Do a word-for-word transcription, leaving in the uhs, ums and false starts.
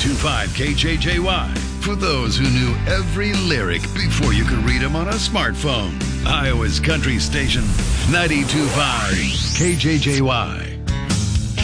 two five K J J Y. For those who knew every lyric before you could read them on a smartphone. Iowa's country station, ninety-two point five K J J Y.